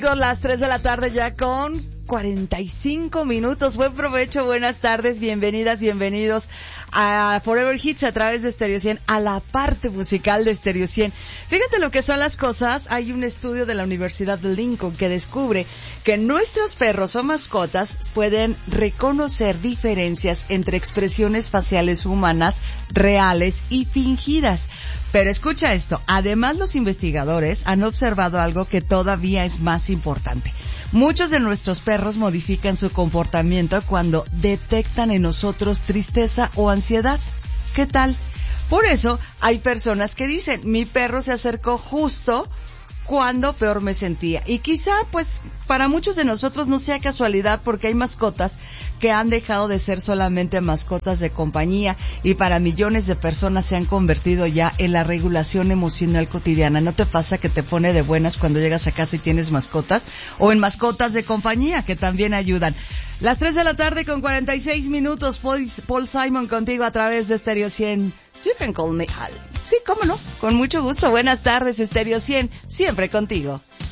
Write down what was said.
Con las 3 de la tarde ya con 45 minutos. Buen provecho, buenas tardes, bienvenidas, bienvenidos a Forever Hits a través de Stereo 100, a la parte musical de Stereo 100. Fíjate lo que son las cosas. Hay un estudio de la Universidad de Lincoln que descubre que nuestros perros o mascotas pueden reconocer diferencias entre expresiones faciales humanas reales y fingidas. Pero escucha esto, además los investigadores han observado algo que todavía es más importante. Muchos de nuestros perros modifican su comportamiento cuando detectan en nosotros tristeza o ansiedad. ¿Qué tal? Por eso hay personas que dicen, mi perro se acercó justo cuando peor me sentía. Y quizá, pues, para muchos de nosotros no sea casualidad, porque hay mascotas que han dejado de ser solamente mascotas de compañía y para millones de personas se han convertido ya en la regulación emocional cotidiana. ¿No te pasa que te pone de buenas cuando llegas a casa y tienes mascotas? O en mascotas de compañía que también ayudan. Las 3 de la tarde con 46 minutos, Paul Simon contigo a través de Stereo 100. You can call me Al. Sí, cómo no, con mucho gusto. Buenas tardes, Stereo 100, siempre contigo.